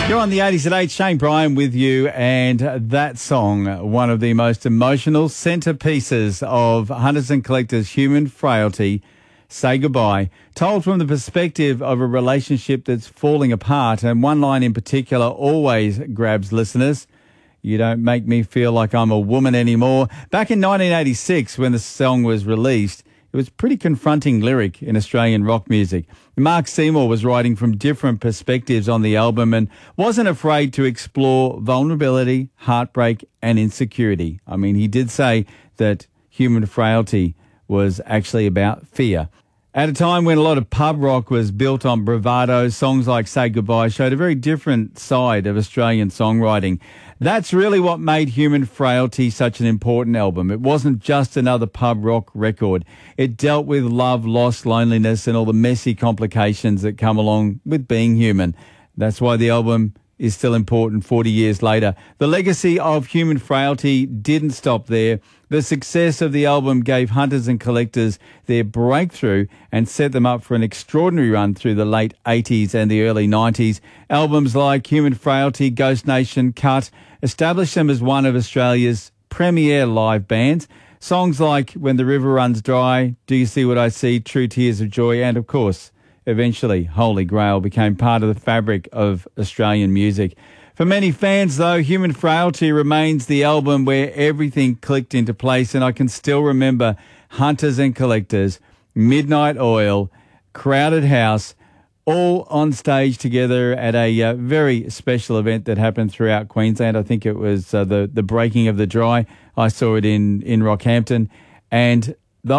You're on the 80s at 8, Shane Bryan with you, and that song, one of the most emotional centerpieces of Hunters and Collectors' Human Frailty, Say Goodbye, told from the perspective of a relationship that's falling apart, and one line in particular always grabs listeners. You don't make me feel like I'm a woman anymore. Back in 1986, when the song was released, it was a pretty confronting lyric in Australian rock music. Mark Seymour was writing from different perspectives on the album and wasn't afraid to explore vulnerability, heartbreak and insecurity. I mean, he did say that Human Frailty was actually about fear. At a time when a lot of pub rock was built on bravado, songs like Say Goodbye showed a very different side of Australian songwriting. That's really what made Human Frailty such an important album. It wasn't just another pub rock record. It dealt with love, loss, loneliness, and all the messy complications that come along with being human. That's why the album is still important 40 years later. The legacy of Human Frailty didn't stop there. The success of the album gave Hunters and Collectors their breakthrough and set them up for an extraordinary run through the late 80s and the early 90s. Albums like Human Frailty, Ghost Nation, Cut established them as one of Australia's premier live bands. Songs like When the River Runs Dry, Do You See What I See, True Tears of Joy, and of course, eventually, Holy Grail became part of the fabric of Australian music. For many fans, though, Human Frailty remains the album where everything clicked into place, and I can still remember Hunters and Collectors, Midnight Oil, Crowded House, all on stage together at a very special event that happened throughout Queensland. I think it was the Breaking of the Dry. I saw it in Rockhampton, and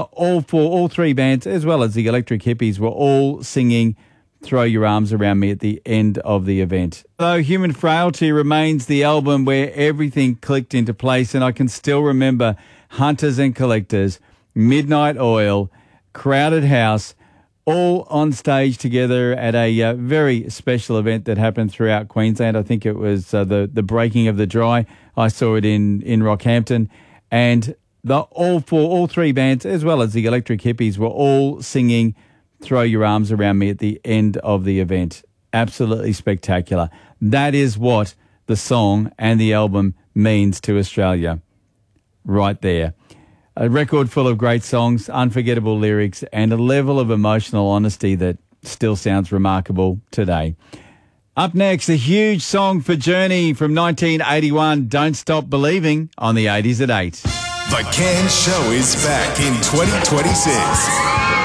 all three bands, as well as the Electric Hippies, were all singing Throw Your Arms Around Me at the end of the event. Though Human Frailty remains the album where everything clicked into place, and I can still remember Hunters and Collectors, Midnight Oil, Crowded House, all on stage together at a very special event that happened throughout Queensland. I think it was the Breaking of the Dry. I saw it in Rockhampton, and all three bands, as well as the Electric Hippies, were all singing Throw Your Arms Around Me at the end of the event. Absolutely spectacular. That is what the song and the album means to Australia. Right there. A record full of great songs, unforgettable lyrics, and a level of emotional honesty that still sounds remarkable today. Up next, a huge song for Journey from 1981, Don't Stop Believing, on the 80s at 8. The Can Show is back in 2026.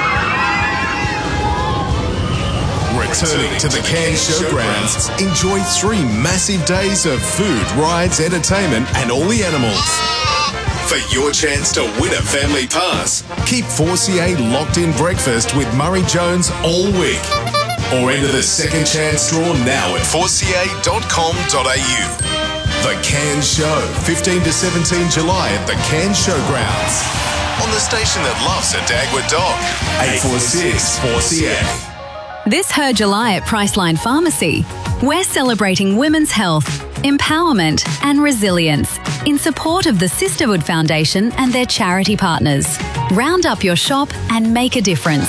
Returning to the Can Show grounds, enjoy 3 massive days of food, rides, entertainment, and all the animals. For your chance to win a family pass, keep 4CA locked in breakfast with Murray Jones all week. Or enter the second chance draw now at 4ca.com.au. The Can Show, 15 to 17 July at the Can Show grounds. On the station that loves a Dagwood dog. 846 4CA. This Her July at Priceline Pharmacy, we're celebrating women's health, empowerment and resilience in support of the Sisterhood Foundation and their charity partners. Round up your shop and make a difference.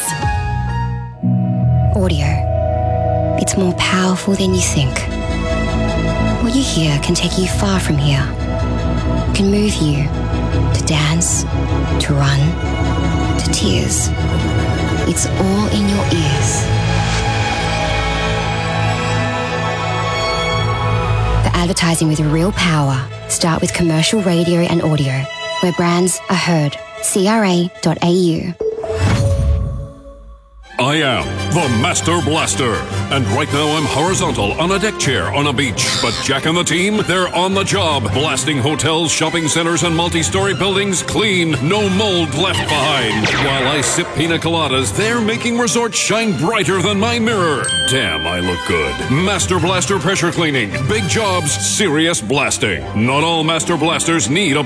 Audio. It's more powerful than you think. What you hear can take you far from here. It can move you to dance, to run, to tears. It's all in your ears. Advertising with real power. Start with commercial radio and audio, where brands are heard. CRA.au. I am the Master Blaster, and right now I'm horizontal on a deck chair on a beach. But Jack and the team, they're on the job, blasting hotels, shopping centers, and multi-story buildings clean, no mold left behind. While I sip pina coladas, they're making resorts shine brighter than my mirror. Damn, I look good. Master Blaster pressure cleaning, big jobs, serious blasting. Not all Master Blasters need a